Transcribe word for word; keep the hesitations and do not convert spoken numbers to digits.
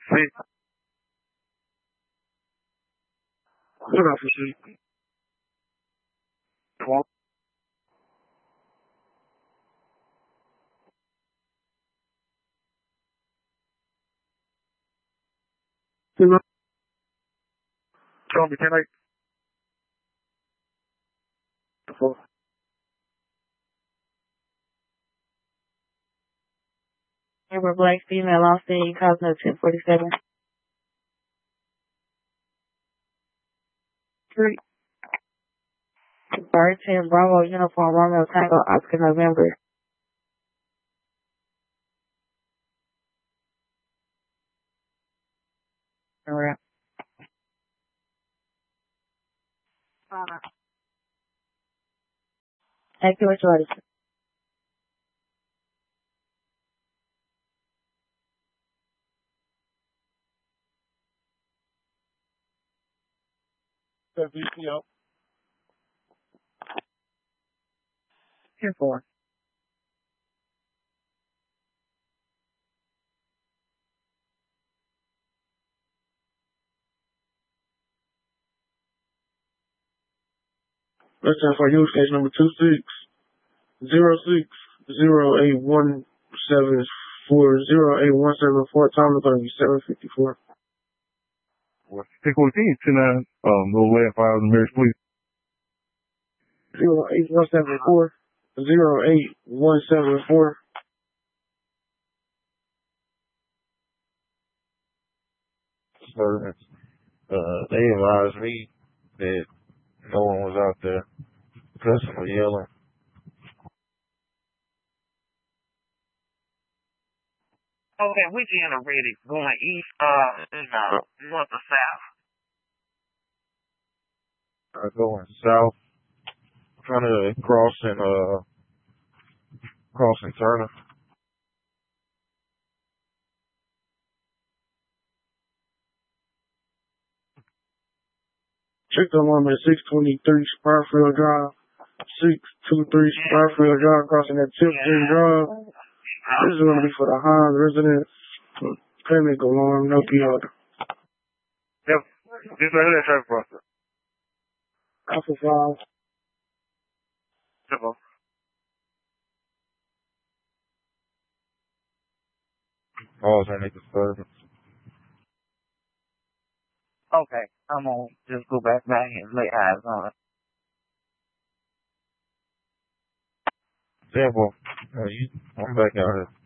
six. What up for six? Twelve. Zero. Tell me, can I? Four. Amber Black, female, on scene, Cosmo ten forty-seven. Three. Bird ten, Bravo, uniform, Romeo Tango, Oscar November. Alright. Accurate choice. V C O. Ten four. Let's try for use case number two six zero six zero eight one seven four zero eight one seven four. Time is going to be seven fifty four. Take fourteen, ten nine, um, little left five in Marriage, please. Zero eight one seven four zero eight one seven four. Servants, uh, they advised me that no one was out there. Customer yelling. Okay, we generated going east, uh, and, uh, north or south. Uh, going south, trying to cross and, uh, crossing Turner. Check the alarm at six twenty-three Spurfield Drive. six two three Spurfield Drive, crossing at Tipton Drive. This is going to be for the Hines residents. Clinic alarm, no P R. Yep. Just right here, traffic process. Alpha five. Simple. Pause any disturbance. Okay, I'm gonna just go back back and lay eyes on it. Yeah, well, uh, you, I'm back out here.